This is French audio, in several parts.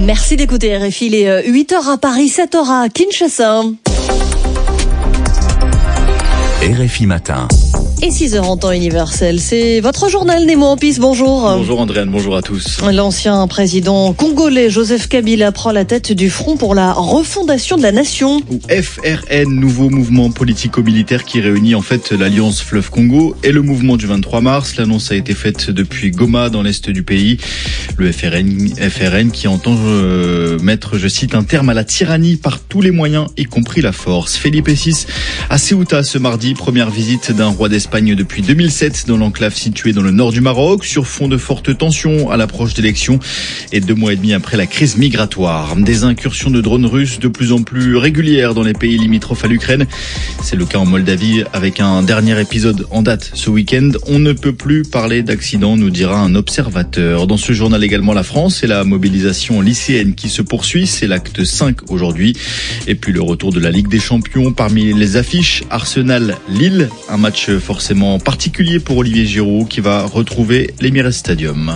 Merci d'écouter RFI, il est 8h à Paris, 7h à Kinshasa. RFI Matin. Et 6h en temps universel, c'est votre journal Nemo Ampis, bonjour. Bonjour Andréane, bonjour à tous. L'ancien président congolais Joseph Kabila prend la tête du Front pour la refondation de la nation. Ou FRN, nouveau mouvement politico-militaire qui réunit en fait l'Alliance Fleuve Congo et le mouvement du 23 mars. L'annonce a été faite depuis Goma dans l'est du pays. Le FRN qui entend mettre, je cite, un terme à la tyrannie par tous les moyens, y compris la force. Felipe VI à Ceuta ce mardi, première visite d'un roi d'Espagne depuis 2007 dans l'enclave située dans le nord du Maroc, sur fond de fortes tensions à l'approche d'élections et 2 mois et demi après la crise migratoire. Des incursions de drones russes de plus en plus régulières dans les pays limitrophes à l'Ukraine. C'est le cas en Moldavie avec un dernier épisode en date ce week-end. On ne peut plus parler d'accident, nous dira un observateur. Dans ce journal également la France et la mobilisation lycéenne qui se poursuit. C'est l'acte 5 aujourd'hui. Et puis le retour de la Ligue des Champions parmi les affiches. Arsenal-Lille, un match forcément particulier pour Olivier Giroud qui va retrouver l'Emirates Stadium.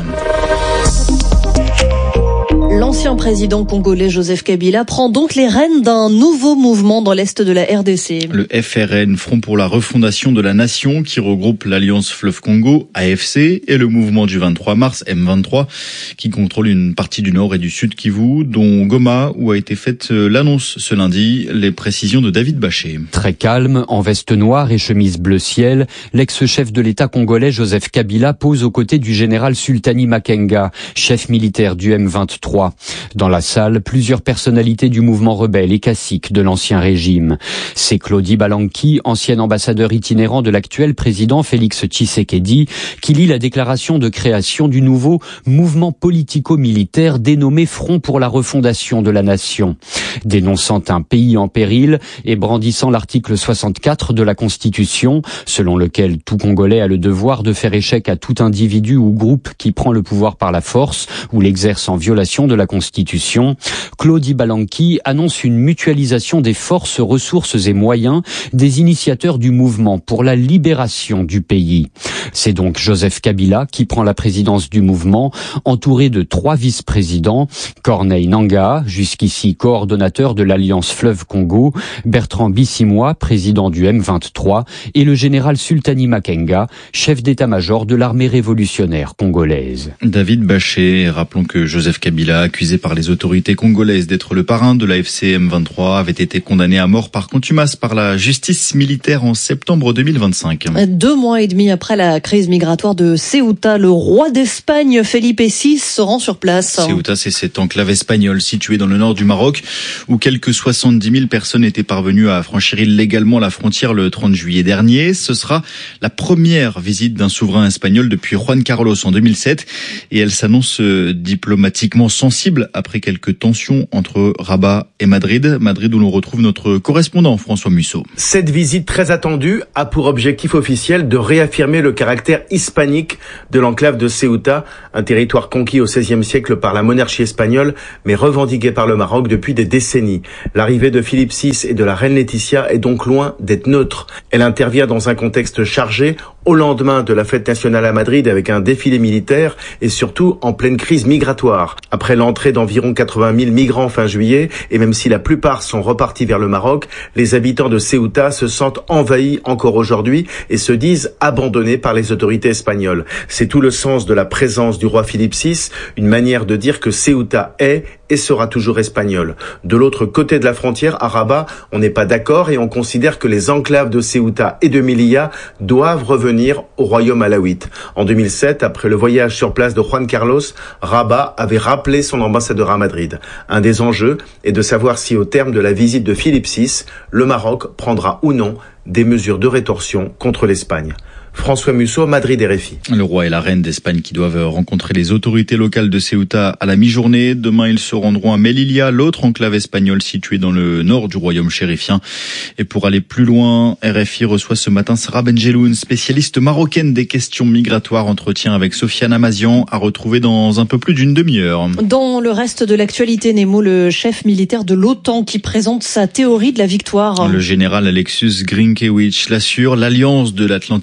L'ancien président congolais Joseph Kabila prend donc les rênes d'un nouveau mouvement dans l'est de la RDC. Le FRN, Front pour la refondation de la nation, qui regroupe l'Alliance Fleuve Congo, AFC, et le mouvement du 23 mars, M23, qui contrôle une partie du nord et du sud Kivu, dont Goma, où a été faite l'annonce ce lundi. Les précisions de David Bachet. Très calme, en veste noire et chemise bleu ciel, l'ex-chef de l'État congolais Joseph Kabila pose aux côtés du général Sultani Makenga, chef militaire du M23. Dans la salle, plusieurs personnalités du mouvement rebelle et caciques de l'ancien régime. C'est Claudie Balanki, ancien ambassadeur itinérant de l'actuel président Félix Tshisekedi, qui lit la déclaration de création du nouveau mouvement politico-militaire dénommé Front pour la refondation de la nation. Dénonçant un pays en péril et brandissant l'article 64 de la Constitution, selon lequel tout Congolais a le devoir de faire échec à tout individu ou groupe qui prend le pouvoir par la force ou l'exerce en violation de la Constitution, Claudie Balanki annonce une mutualisation des forces, ressources et moyens des initiateurs du mouvement pour la libération du pays. C'est donc Joseph Kabila qui prend la présidence du mouvement, entouré de 3 vice-présidents, Corneille Nangaa, jusqu'ici coordonnateur de l'Alliance Fleuve Congo, Bertrand Bisimwa, président du M23, et le général Sultani Makenga, chef d'état-major de l'armée révolutionnaire congolaise. David Bachet, rappelons que Joseph Kabila, accusé par les autorités congolaises d'être le parrain de l'AFC M23, avait été condamné à mort par contumace par la justice militaire en septembre 2025. 2 mois et demi après la crise migratoire de Ceuta, le roi d'Espagne, Felipe VI, se rend sur place. Ceuta, c'est cette enclave espagnole située dans le nord du Maroc, où quelques 70 000 personnes étaient parvenues à franchir illégalement la frontière le 30 juillet dernier. Ce sera la première visite d'un souverain espagnol depuis Juan Carlos en 2007, et elle s'annonce diplomatiquement sensible après quelques tensions entre Rabat et Madrid. Madrid où l'on retrouve notre correspondant François Musso. Cette visite très attendue a pour objectif officiel de réaffirmer le caractère hispanique de l'enclave de Ceuta, un territoire conquis au XVIe siècle par la monarchie espagnole, mais revendiqué par le Maroc depuis des décennies. L'arrivée de Philippe VI et de la reine Laetitia est donc loin d'être neutre. Elle intervient dans un contexte chargé, au lendemain de la fête nationale à Madrid avec un défilé militaire et surtout en pleine crise migratoire. Après l'entrée d'environ 80 000 migrants fin juillet, et même si la plupart sont repartis vers le Maroc, les habitants de Ceuta se sentent envahis encore aujourd'hui et se disent abandonnés par les autorités espagnoles. C'est tout le sens de la présence du roi Philippe VI, une manière de dire que Ceuta est et sera toujours espagnol. De l'autre côté de la frontière, à Rabat, on n'est pas d'accord et on considère que les enclaves de Ceuta et de Melilla doivent revenir au royaume alawite. En 2007, après le voyage sur place de Juan Carlos, Rabat avait rappelé son ambassadeur à Madrid. Un des enjeux est de savoir si au terme de la visite de Philippe VI, le Maroc prendra ou non des mesures de rétorsion contre l'Espagne. François Musso, Madrid, RFI. Le roi et la reine d'Espagne qui doivent rencontrer les autorités locales de Ceuta à la mi-journée. Demain, ils se rendront à Melilla, l'autre enclave espagnole située dans le nord du royaume chérifien. Et pour aller plus loin, RFI reçoit ce matin Sarah Benjeloun, spécialiste marocaine des questions migratoires. Entretien avec Sofiane Amazian à retrouver dans un peu plus d'une demi-heure. Dans le reste de l'actualité, Nemo, le chef militaire de l'OTAN qui présente sa théorie de la victoire. Le général Alexius Grinkiewicz l'assure, l'alliance de l'Atlantique Nord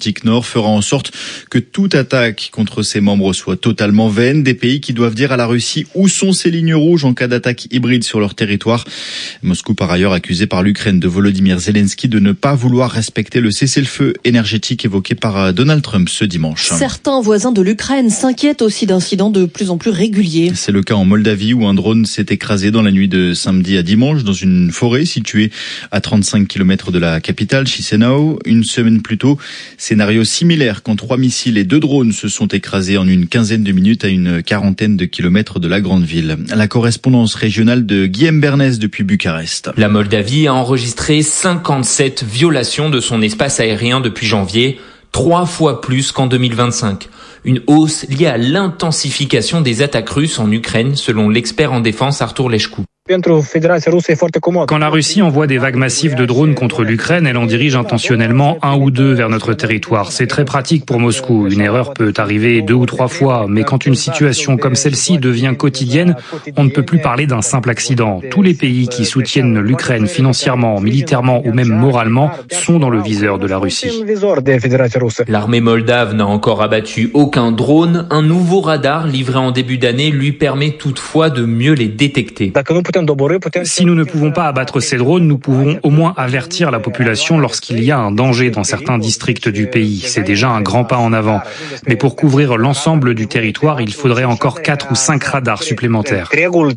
leader fera en sorte que toute attaque contre ses membres soit totalement vaine. Des pays qui doivent dire à la Russie où sont ses lignes rouges en cas d'attaque hybride sur leur territoire. Moscou, par ailleurs, accusé par l'Ukraine de Volodymyr Zelensky de ne pas vouloir respecter le cessez-le-feu énergétique évoqué par Donald Trump ce dimanche. Certains voisins de l'Ukraine s'inquiètent aussi d'incidents de plus en plus réguliers. C'est le cas en Moldavie où un drone s'est écrasé dans la nuit de samedi à dimanche dans une forêt située à 35 km de la capitale, Chisinau. Une semaine plus tôt, scénario similaire quand 3 missiles et 2 drones se sont écrasés en une quinzaine de minutes à une quarantaine de kilomètres de la grande ville. La correspondance régionale de Guillaume Bernès depuis Bucarest. La Moldavie a enregistré 57 violations de son espace aérien depuis janvier, 3 fois plus qu'en 2025. Une hausse liée à l'intensification des attaques russes en Ukraine, selon l'expert en défense Artur Leșcu. Quand la Russie envoie des vagues massives de drones contre l'Ukraine, elle en dirige intentionnellement 1 ou 2 vers notre territoire. C'est très pratique pour Moscou. Une erreur peut arriver 2 ou 3 fois, mais quand une situation comme celle-ci devient quotidienne, on ne peut plus parler d'un simple accident. Tous les pays qui soutiennent l'Ukraine financièrement, militairement ou même moralement sont dans le viseur de la Russie. L'armée moldave n'a encore abattu aucun drone. Un nouveau radar livré en début d'année lui permet toutefois de mieux les détecter. Si nous ne pouvons pas abattre ces drones, nous pouvons au moins avertir la population lorsqu'il y a un danger dans certains districts du pays. C'est déjà un grand pas en avant. Mais pour couvrir l'ensemble du territoire, il faudrait encore 4 ou 5 radars supplémentaires.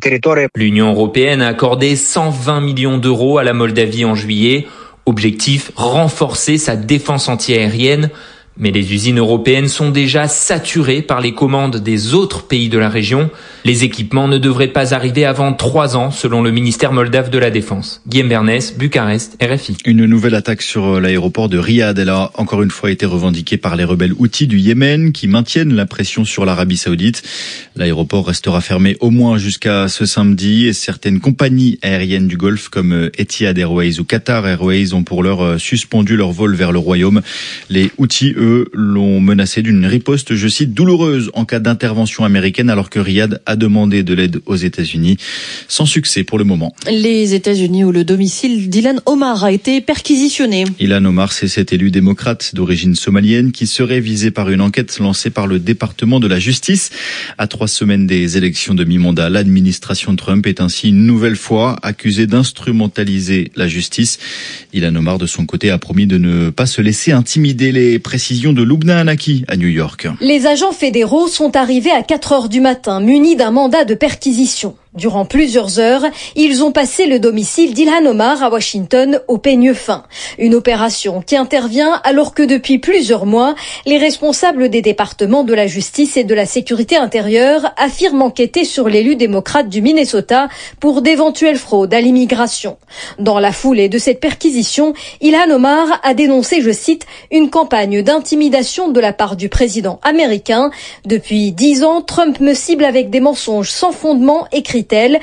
L'Union européenne a accordé 120 millions d'euros à la Moldavie en juillet. Objectif, renforcer sa défense antiaérienne. Mais les usines européennes sont déjà saturées par les commandes des autres pays de la région. Les équipements ne devraient pas arriver avant 3 ans, selon le ministère moldave de la Défense. Guillaume Bernès, Bucarest, RFI. Une nouvelle attaque sur l'aéroport de Riyad. Elle a encore une fois été revendiquée par les rebelles houthis du Yémen qui maintiennent la pression sur l'Arabie Saoudite. L'aéroport restera fermé au moins jusqu'à ce samedi et certaines compagnies aériennes du Golfe comme Etihad Airways ou Qatar Airways ont pour l'heure suspendu leur vol vers le Royaume. Les Houthis, eux, l'ont menacé d'une riposte, je cite, douloureuse en cas d'intervention américaine alors que Riyad a demandé de l'aide aux États-Unis. Sans succès pour le moment. Les États-Unis où le domicile d'Ilhan Omar a été perquisitionné. Ilhan Omar, c'est cet élu démocrate d'origine somalienne qui serait visé par une enquête lancée par le département de la justice. À 3 semaines des élections de mi-mandat, l'administration Trump est ainsi une nouvelle fois accusée d'instrumentaliser la justice. Ilhan Omar, de son côté, a promis de ne pas se laisser intimider. Les précisions de Lubna Anaki à New York. Les agents fédéraux sont arrivés à 4 heures du matin, munis d'un mandat de perquisition. Durant plusieurs heures, ils ont passé le domicile d'Ilhan Omar à Washington au peigne fin. Une opération qui intervient alors que depuis plusieurs mois, les responsables des départements de la justice et de la sécurité intérieure affirment enquêter sur l'élu démocrate du Minnesota pour d'éventuelles fraudes à l'immigration. Dans la foulée de cette perquisition, Ilhan Omar a dénoncé, je cite, une campagne d'intimidation de la part du président américain. Depuis 10 ans, Trump me cible avec des mensonges sans fondement, écrit-elle.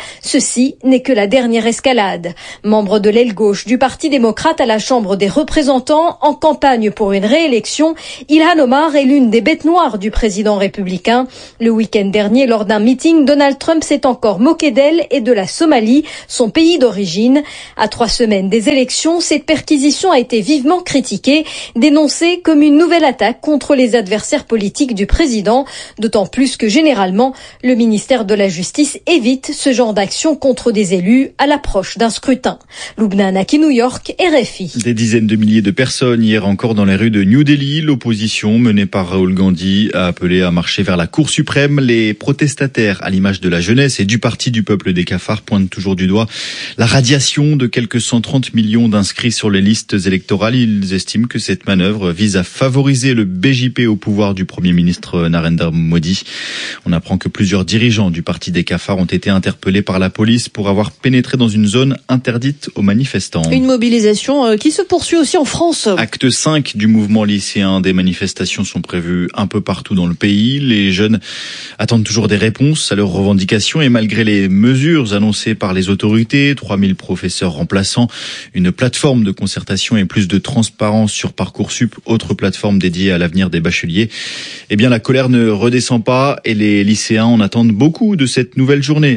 Ceci n'est que la dernière escalade. Membre de l'aile gauche du Parti démocrate à la Chambre des représentants, en campagne pour une réélection, Ilhan Omar est l'une des bêtes noires du président républicain. Le week-end dernier, lors d'un meeting, Donald Trump s'est encore moqué d'elle et de la Somalie, son pays d'origine. À 3 semaines des élections, cette perquisition a été vivement critiquée, dénoncée comme une nouvelle attaque contre les adversaires politiques du président, d'autant plus que généralement, le ministère de la Justice évite ce genre d'action contre des élus à l'approche d'un scrutin. Lubna Anaki, New York, RFI. Des dizaines de milliers de personnes hier encore dans les rues de New Delhi. L'opposition menée par Rahul Gandhi a appelé à marcher vers la Cour suprême. Les protestataires, à l'image de la jeunesse et du Parti du peuple des cafards, pointent toujours du doigt la radiation de quelques 130 millions d'inscrits sur les listes électorales. Ils estiment que cette manœuvre vise à favoriser le BJP au pouvoir du Premier ministre Narendra Modi. On apprend que plusieurs dirigeants du Parti des cafards ont été interpellés par la police pour avoir pénétré dans une zone interdite aux manifestants. Une mobilisation qui se poursuit aussi en France. Acte 5 du mouvement lycéen. Des manifestations sont prévues un peu partout dans le pays. Les jeunes attendent toujours des réponses à leurs revendications et malgré les mesures annoncées par les autorités, 3000 professeurs remplaçants, une plateforme de concertation et plus de transparence sur Parcoursup, autre plateforme dédiée à l'avenir des bacheliers, eh bien la colère ne redescend pas et les lycéens en attendent beaucoup de cette nouvelle journée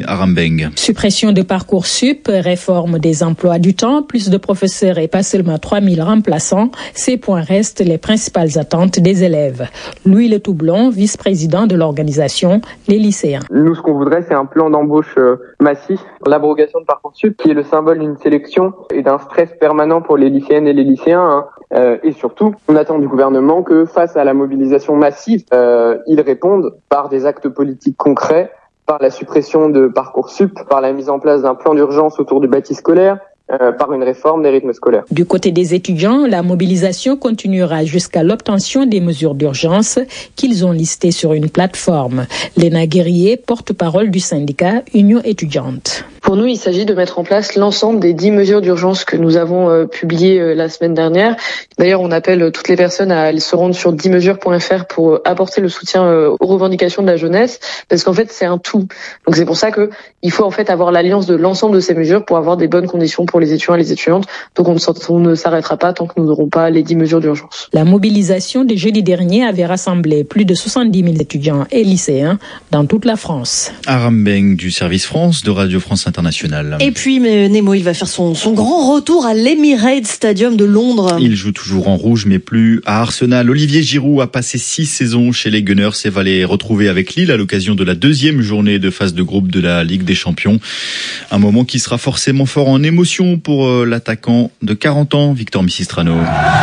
Arambeng. Suppression de Parcoursup, réforme des emplois du temps, plus de professeurs et pas seulement 3000 remplaçants. Ces points restent les principales attentes des élèves. Louis Le Toublon, vice-président de l'organisation Les Lycéens. Nous, ce qu'on voudrait, c'est un plan d'embauche massif. L'abrogation de Parcoursup, qui est le symbole d'une sélection et d'un stress permanent pour les lycéennes et les lycéens. Et surtout, on attend du gouvernement que, face à la mobilisation massive, ils répondent par des actes politiques concrets, par la suppression de Parcoursup, par la mise en place d'un plan d'urgence autour du bâti scolaire, par une réforme des rythmes scolaires. Du côté des étudiants, la mobilisation continuera jusqu'à l'obtention des mesures d'urgence qu'ils ont listées sur une plateforme. Léna Guerrier, porte-parole du syndicat Union étudiante. Pour nous, il s'agit de mettre en place l'ensemble des 10 mesures d'urgence que nous avons publiées la semaine dernière. D'ailleurs, on appelle toutes les personnes à se rendre sur 10mesures.fr pour apporter le soutien aux revendications de la jeunesse, parce qu'en fait, c'est un tout. Donc c'est pour ça que il faut en fait avoir l'alliance de l'ensemble de ces mesures pour avoir des bonnes conditions pour les étudiants et les étudiantes. Donc on ne s'arrêtera pas tant que nous n'aurons pas les 10 mesures d'urgence. La mobilisation de jeudi dernier avait rassemblé plus de 70 000 étudiants et lycéens dans toute la France. Arambeng du service France de Radio France Internationale. Et puis Nemo, il va faire son grand retour à l'Emirates Stadium de Londres. Il joue toujours en rouge, mais plus à Arsenal. Olivier Giroud a passé 6 saisons chez les Gunners et va les retrouver avec Lille à l'occasion de la 2e journée de phase de groupe de la Ligue des Champions. Un moment qui sera forcément fort en émotion pour l'attaquant de 40 ans, Victor Missistrano.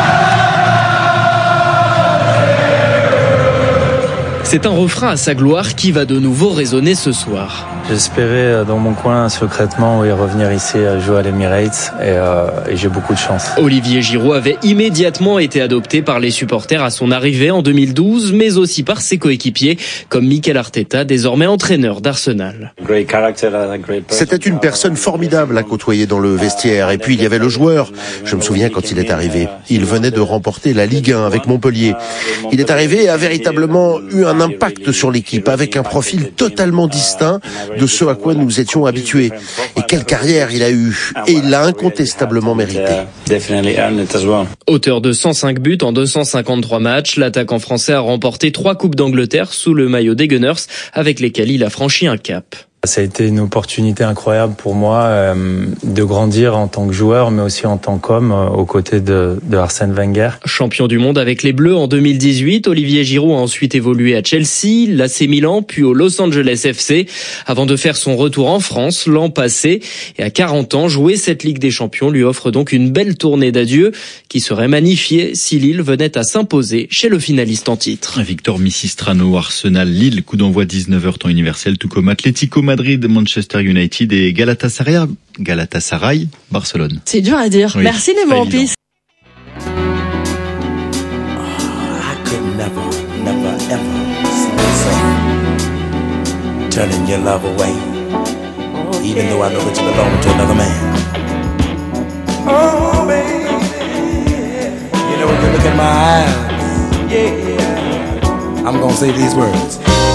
C'est un refrain à sa gloire qui va de nouveau résonner ce soir. J'espérais dans mon coin secrètement revenir ici jouer à l'Emirates et j'ai beaucoup de chance. Olivier Giroud avait immédiatement été adopté par les supporters à son arrivée en 2012, mais aussi par ses coéquipiers comme Mikel Arteta, désormais entraîneur d'Arsenal. C'était une personne formidable à côtoyer dans le vestiaire. Et puis il y avait le joueur. Je me souviens quand il est arrivé. Il venait de remporter la Ligue 1 avec Montpellier. Il est arrivé et a véritablement eu un impact sur l'équipe avec un profil totalement distinct de ce à quoi nous étions habitués. Et quelle carrière il a eu. Et il l'a incontestablement mérité. Auteur de 105 buts en 253 matchs, l'attaquant français a remporté 3 Coupes d'Angleterre sous le maillot des Gunners, avec lesquels il a franchi un cap. Ça a été une opportunité incroyable pour moi de grandir en tant que joueur, mais aussi en tant qu'homme aux côtés de Arsène Wenger. Champion du monde avec les Bleus en 2018, Olivier Giroud a ensuite évolué à Chelsea, l'AC Milan, puis au Los Angeles FC, avant de faire son retour en France l'an passé. Et à 40 ans, jouer cette Ligue des Champions lui offre donc une belle tournée d'adieu qui serait magnifiée si Lille venait à s'imposer chez le finaliste en titre. Victor Missistrano, Arsenal, Lille, coup d'envoi 19h temps universel, tout comme Atlético Madrid, Manchester United et Galatasaray, Barcelone. C'est dur à dire. Oui, merci Nemo en piste. Turning your love away, even though I know that you belong to another man. Oh, baby, you know when you look in my eyes, yeah, I'm gonna say these words.